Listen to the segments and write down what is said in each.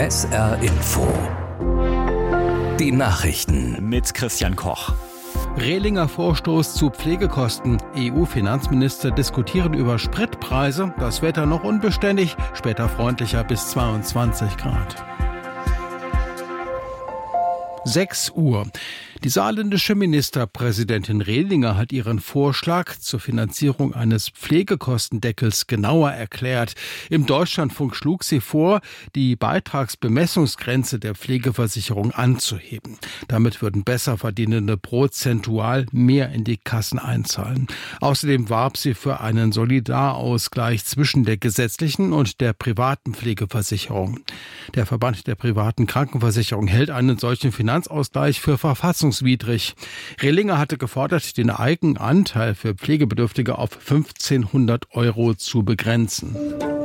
SR Info. Die Nachrichten mit Christian Koch. Rehlinger Vorstoß zu Pflegekosten. EU-Finanzminister diskutieren über Spritpreise. Das Wetter noch unbeständig, später freundlicher bis 22 Grad. 6 Uhr. Die saarländische Ministerpräsidentin Rehlinger hat ihren Vorschlag zur Finanzierung eines Pflegekostendeckels genauer erklärt. Im Deutschlandfunk schlug sie vor, die Beitragsbemessungsgrenze der Pflegeversicherung anzuheben. Damit würden Besserverdienende prozentual mehr in die Kassen einzahlen. Außerdem warb sie für einen Solidarausgleich zwischen der gesetzlichen und der privaten Pflegeversicherung. Der Verband der privaten Krankenversicherung hält einen solchen Finanzausgleich für verfassungswidrig. Rehlinger hatte gefordert, den Eigenanteil für Pflegebedürftige auf 1.500 € zu begrenzen.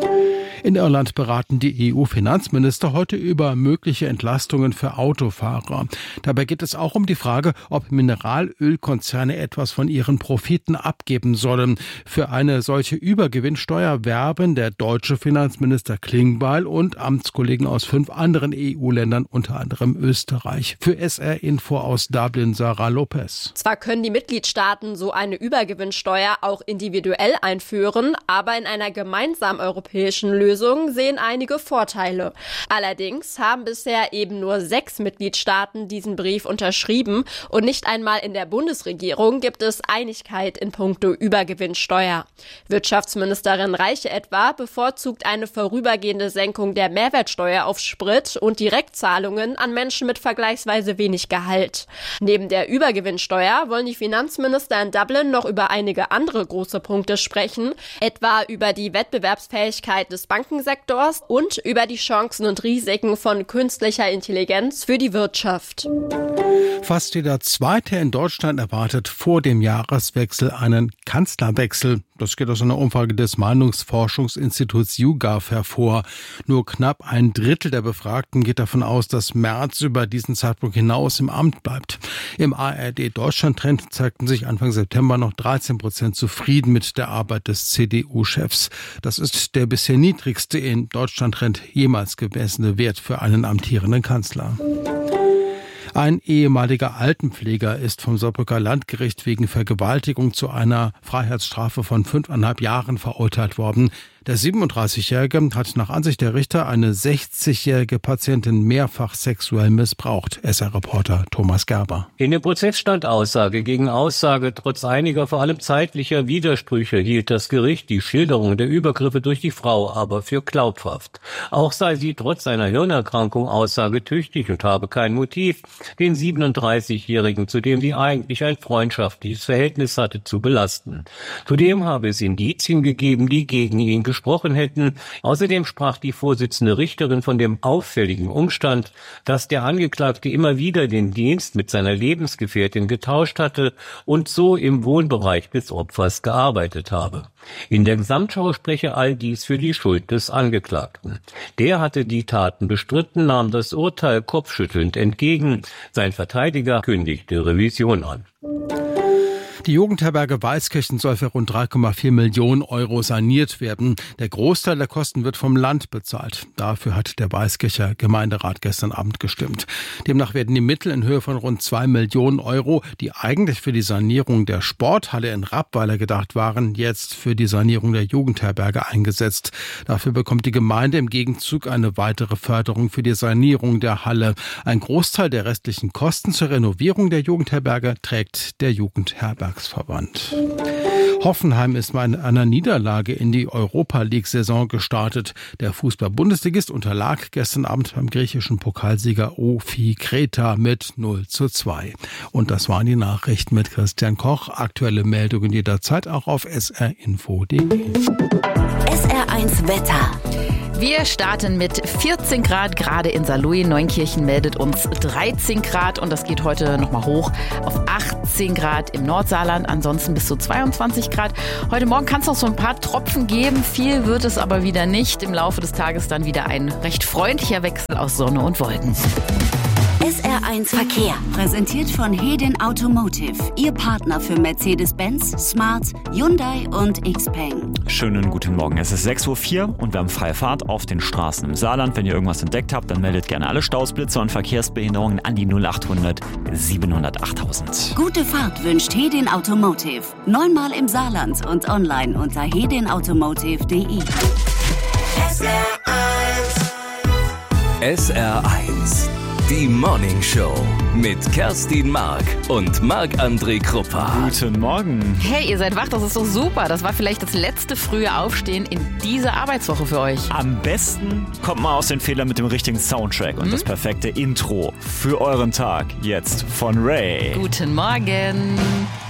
In Irland beraten die EU-Finanzminister heute über mögliche Entlastungen für Autofahrer. Dabei geht es auch um die Frage, ob Mineralölkonzerne etwas von ihren Profiten abgeben sollen. Für eine solche Übergewinnsteuer werben der deutsche Finanzminister Klingbeil und Amtskollegen aus 5 anderen EU-Ländern, unter anderem Österreich. Für SR Info aus Dublin, Sarah Lopez. Zwar können die Mitgliedstaaten so eine Übergewinnsteuer auch individuell einführen, aber in einer gemeinsamen europäischen Lösung sehen einige Vorteile. Allerdings haben bisher eben nur 6 Mitgliedstaaten diesen Brief unterschrieben und nicht einmal in der Bundesregierung gibt es Einigkeit in puncto Übergewinnsteuer. Wirtschaftsministerin Reiche etwa bevorzugt eine vorübergehende Senkung der Mehrwertsteuer auf Sprit und Direktzahlungen an Menschen mit vergleichsweise wenig Gehalt. Neben der Übergewinnsteuer wollen die Finanzminister in Dublin noch über einige andere große Punkte sprechen, etwa über die Wettbewerbsfähigkeit des Bankensektors und über die Chancen und Risiken von künstlicher Intelligenz für die Wirtschaft. Fast jeder Zweite in Deutschland erwartet vor dem Jahreswechsel einen Kanzlerwechsel. Das geht aus einer Umfrage des Meinungsforschungsinstituts YouGov hervor. Nur knapp 1/3 der Befragten geht davon aus, dass Merz über diesen Zeitpunkt hinaus im Amt bleibt. Im ARD-Deutschland-Trend zeigten sich Anfang September noch 13% zufrieden mit der Arbeit des CDU-Chefs. Das ist der bisher niedrigste in Deutschland-Trend jemals gemessene Wert für einen amtierenden Kanzler. Ein ehemaliger Altenpfleger ist vom Saarbrücker Landgericht wegen Vergewaltigung zu einer Freiheitsstrafe von 5,5 Jahren verurteilt worden. Der 37-Jährige hat nach Ansicht der Richter eine 60-jährige Patientin mehrfach sexuell missbraucht. SR-Reporter Thomas Gerber. In dem Prozess stand Aussage gegen Aussage. Trotz einiger, vor allem zeitlicher Widersprüche hielt das Gericht die Schilderung der Übergriffe durch die Frau aber für glaubhaft. Auch sei sie trotz einer Hirnerkrankung aussagetüchtig und habe kein Motiv, den 37-Jährigen, zu dem sie eigentlich ein freundschaftliches Verhältnis hatte, zu belasten. Zudem habe es Indizien gegeben, die gegen ihn gesprochen hätten. Außerdem sprach die Vorsitzende Richterin von dem auffälligen Umstand, dass der Angeklagte immer wieder den Dienst mit seiner Lebensgefährtin getauscht hatte und so im Wohnbereich des Opfers gearbeitet habe. In der Gesamtschau spreche all dies für die Schuld des Angeklagten. Der hatte die Taten bestritten, nahm das Urteil kopfschüttelnd entgegen. Sein Verteidiger kündigte Revision an. Die Jugendherberge Weißkirchen soll für rund 3,4 Millionen € saniert werden. Der Großteil der Kosten wird vom Land bezahlt. Dafür hat der Weißkircher Gemeinderat gestern Abend gestimmt. Demnach werden die Mittel in Höhe von rund 2 Millionen €, die eigentlich für die Sanierung der Sporthalle in Rappweiler gedacht waren, jetzt für die Sanierung der Jugendherberge eingesetzt. Dafür bekommt die Gemeinde im Gegenzug eine weitere Förderung für die Sanierung der Halle. Ein Großteil der restlichen Kosten zur Renovierung der Jugendherberge trägt der Jugendherberg. Hoffenheim ist mit einer Niederlage in die Europa-League-Saison gestartet. Der Fußball-Bundesligist unterlag gestern Abend beim griechischen Pokalsieger OFI Kreta mit 0:2. Und das waren die Nachrichten mit Christian Koch. Aktuelle Meldungen jederzeit auch auf srinfo.de. SR1 Wetter. Wir starten mit 14 Grad, gerade in Saarlouis. Neunkirchen meldet uns 13 Grad und das geht heute nochmal hoch auf 18 Grad im Nordsaarland, ansonsten bis zu 22 Grad. Heute Morgen kann es noch so ein paar Tropfen geben, viel wird es aber wieder nicht. Im Laufe des Tages dann wieder ein recht freundlicher Wechsel aus Sonne und Wolken. SR1 Verkehr, präsentiert von Hedin Automotive, Ihr Partner für Mercedes-Benz, Smart, Hyundai und Xpeng. Schönen guten Morgen, es ist 6:04 Uhr und wir haben freie Fahrt auf den Straßen im Saarland. Wenn ihr irgendwas entdeckt habt, dann meldet gerne alle Staus, Blitze und Verkehrsbehinderungen an die 0800 700 8000. Gute Fahrt wünscht Hedin Automotive. 9-mal im Saarland und online unter hedinautomotive.de. SR1, die Morning Show mit Kerstin Mark und Marc-André Kruppa. Guten Morgen. Hey, ihr seid wach, das ist doch super. Das war vielleicht das letzte frühe Aufstehen in dieser Arbeitswoche für euch. Am besten kommt mal aus den Fehlern mit dem richtigen Soundtrack und das perfekte Intro für euren Tag. Jetzt von Ray. Guten Morgen.